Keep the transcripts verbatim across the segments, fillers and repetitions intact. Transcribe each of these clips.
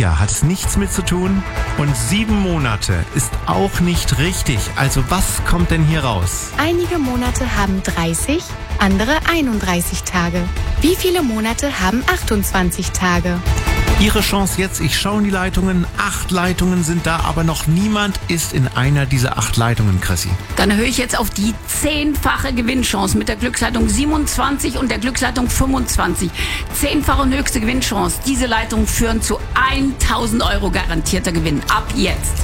Schaltjahr hat es nichts mit zu tun und sieben Monate ist auch nicht richtig. Also was kommt denn hier raus? Einige Monate haben dreißig, andere einunddreißig Tage. Wie viele Monate haben achtundzwanzig Tage? Ihre Chance jetzt, ich schaue in die Leitungen. Acht Leitungen sind da, aber noch niemand ist in einer dieser acht Leitungen, Chrissy. Dann erhöhe ich jetzt auf die zehnfache Gewinnchance mit der Glücksleitung siebenundzwanzig und der Glücksleitung fünfundzwanzig. Zehnfache und höchste Gewinnchance. Diese Leitungen führen zu tausend Euro garantierter Gewinn. Ab jetzt.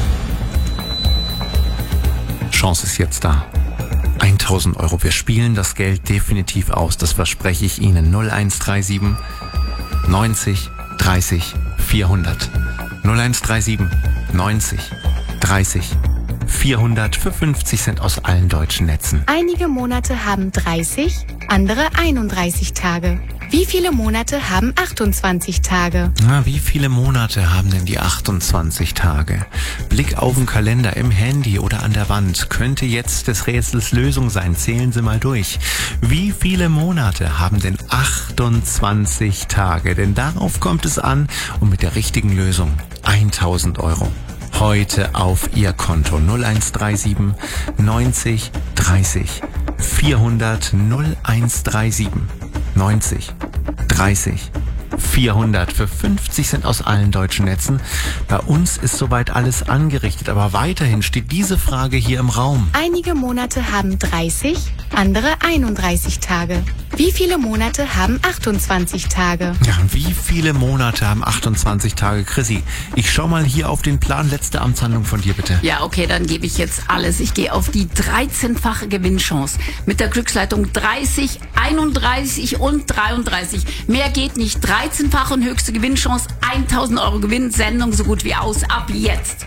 Chance ist jetzt da. tausend Euro. Wir spielen das Geld definitiv aus. Das verspreche ich Ihnen. null eins drei sieben neunzig dreißig vierhundert. null eins drei sieben neunzig dreißig vierhundert für fünfzig Cent aus allen deutschen Netzen. Einige Monate haben dreißig, andere einunddreißig Tage. Wie viele Monate haben achtundzwanzig Tage? Na, wie viele Monate haben denn die achtundzwanzig Tage? Blick auf den Kalender im Handy oder an der Wand könnte jetzt des Rätsels Lösung sein. Zählen Sie mal durch. Wie viele Monate haben denn achtundzwanzig Tage? Denn darauf kommt es an und mit der richtigen Lösung tausend Euro. Heute auf Ihr Konto null eins drei sieben neunzig dreißig vierhundert null eins drei sieben neunzig dreißig vierhundert für fünfzig Cent aus allen deutschen Netzen. Bei uns ist soweit alles angerichtet, aber weiterhin steht diese Frage hier im Raum. Einige Monate haben dreißig, andere einunddreißig Tage. Wie viele Monate haben achtundzwanzig Tage? Ja, wie viele Monate haben achtundzwanzig Tage? Chrissy, ich schau mal hier auf den Plan. Letzte Amtshandlung von dir, bitte. Ja, okay, dann gebe ich jetzt alles. Ich gehe auf die dreizehnfache Gewinnchance mit der Glücksleitung dreißig, einunddreißig und dreiunddreißig. Mehr geht nicht. dreizehnfache und höchste Gewinnchance, tausend Euro Gewinn, Sendung so gut wie aus. Ab jetzt.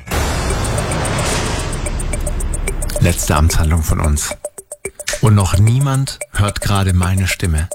Letzte Amtshandlung von uns. Und noch niemand hört gerade meine Stimme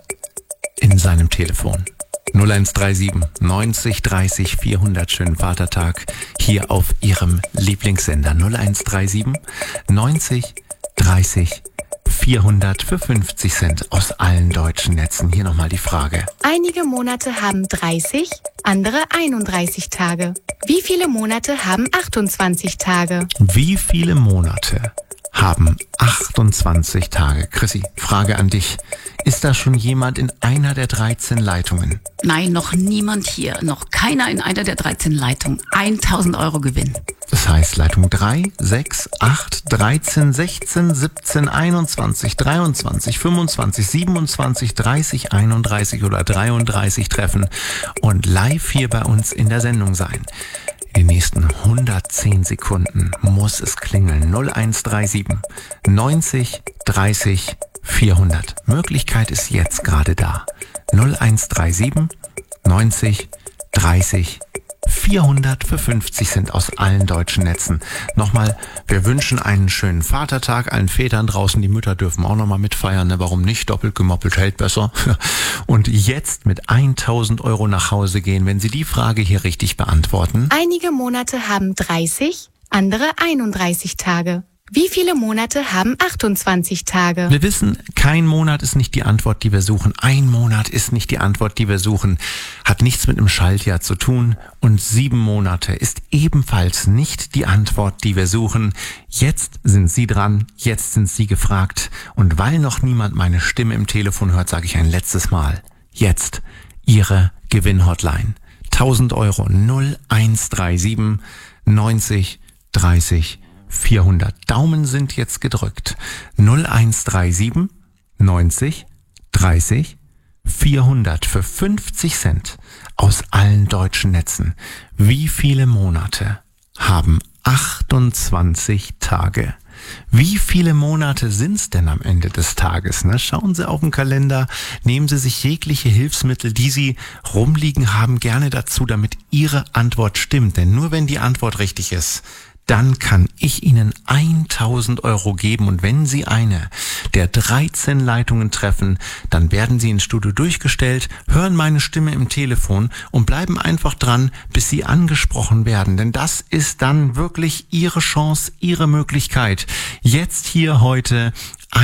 in seinem Telefon. null eins drei sieben neunzig dreißig vierhundert. Schönen Vatertag hier auf Ihrem Lieblingssender. null eins drei sieben neunzig dreißig vierhundert für fünfzig Cent aus allen deutschen Netzen. Hier nochmal die Frage. Einige Monate haben dreißig, andere einunddreißig Tage. Wie viele Monate haben achtundzwanzig Tage? Wie viele Monate haben achtundzwanzig Tage? Chrissy, Frage an dich. Ist da schon jemand in einer der dreizehn Leitungen? Nein, noch niemand hier. Noch keiner in einer der dreizehn Leitungen. tausend Euro Gewinn. Das heißt Leitung drei, sechs, acht, dreizehn, sechzehn, siebzehn, einundzwanzig, dreiundzwanzig, fünfundzwanzig, siebenundzwanzig, dreißig, einunddreißig oder dreiunddreißig treffen und live hier bei uns in der Sendung sein. In den nächsten hundertzehn Sekunden muss es klingeln. null eins drei sieben neunzig dreißig vierhundert. Möglichkeit ist jetzt gerade da. null eins drei sieben neunzig dreißig vierhundert für fünfzig Cent aus allen deutschen Netzen. Nochmal, wir wünschen einen schönen Vatertag allen Vätern draußen. Die Mütter dürfen auch nochmal mitfeiern. Ne? Warum nicht? Doppelt gemoppelt hält besser. Und jetzt mit tausend Euro nach Hause gehen, wenn Sie die Frage hier richtig beantworten. Einige Monate haben dreißig, andere einunddreißig Tage. Wie viele Monate haben achtundzwanzig Tage? Wir wissen, kein Monat ist nicht die Antwort, die wir suchen. Ein Monat ist nicht die Antwort, die wir suchen. Hat nichts mit einem Schaltjahr zu tun. Und sieben Monate ist ebenfalls nicht die Antwort, die wir suchen. Jetzt sind Sie dran. Jetzt sind Sie gefragt. Und weil noch niemand meine Stimme im Telefon hört, sage ich ein letztes Mal. Jetzt Ihre Gewinnhotline. tausend Euro null eins drei sieben neunzig dreißig vierhundert. Daumen sind jetzt gedrückt. null eins drei sieben neunzig dreißig vierhundert für fünfzig Cent aus allen deutschen Netzen. Wie viele Monate haben achtundzwanzig Tage? Wie viele Monate sind's denn am Ende des Tages? Ne? Schauen Sie auf den Kalender, nehmen Sie sich jegliche Hilfsmittel, die Sie rumliegen haben, gerne dazu, damit Ihre Antwort stimmt. Denn nur wenn die Antwort richtig ist, dann kann ich Ihnen tausend Euro geben. Und wenn Sie eine der dreizehn Leitungen treffen, dann werden Sie ins Studio durchgestellt, hören meine Stimme im Telefon und bleiben einfach dran, bis Sie angesprochen werden. Denn das ist dann wirklich Ihre Chance, Ihre Möglichkeit, jetzt hier heute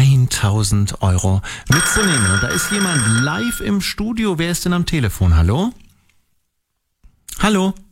tausend Euro mitzunehmen. Und da ist jemand live im Studio. Wer ist denn am Telefon? Hallo? Hallo?